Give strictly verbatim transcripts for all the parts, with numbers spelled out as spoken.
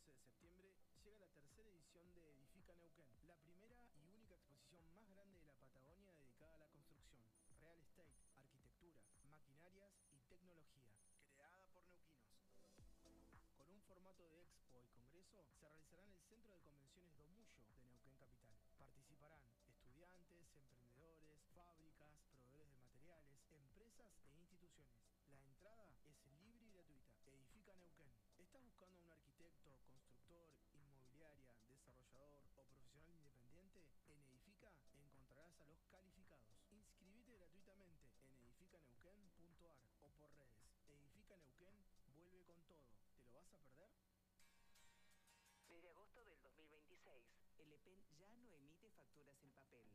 once de septiembre llega la tercera edición de Edifica Neuquén, la primera y única exposición más grande de la Patagonia dedicada a la construcción, real estate, arquitectura, maquinarias y tecnología, creada por neuquinos. Con un formato de expo y congreso, se realizará en el Centro de Convenciones Domuyo de Neuquén Capital. Participarán estudiantes, emprendedores, fábricas, proveedores de materiales, empresas e instituciones. La entrada es libre y gratuita. Edifica Neuquén. ¿Estás buscando a un arquitecto, constructor, inmobiliaria, desarrollador o profesional independiente? En Edifica encontrarás a los calificados. Inscribite gratuitamente en edifica neuquén punto ar o por redes. Edifica Neuquén vuelve con todo. ¿Te lo vas a perder? Desde agosto del dos mil veintiséis, el E P E N ya no emite facturas en papel.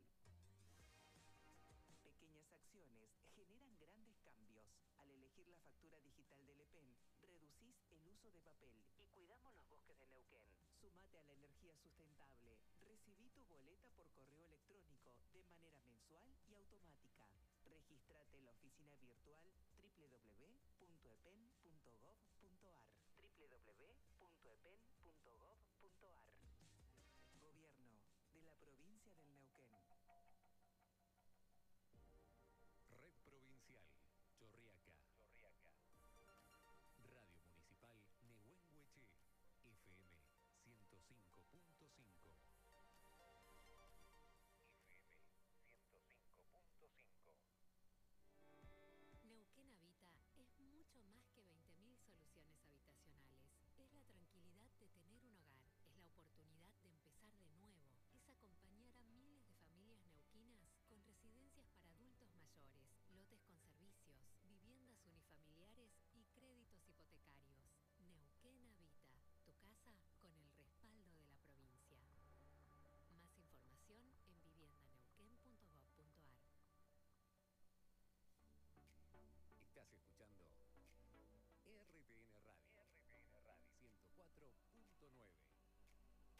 Pequeñas acciones generan grandes cambios. Al elegir la factura digital del E P E N, reducís el uso de papel y cuidamos los bosques de Neuquén. Sumate a la energía sustentable. Recibí tu boleta por correo electrónico de manera mensual y automática. Regístrate en la oficina virtual doble u doble u doble u punto e p e n punto gov punto ar doble u doble u doble u punto e p e n punto gov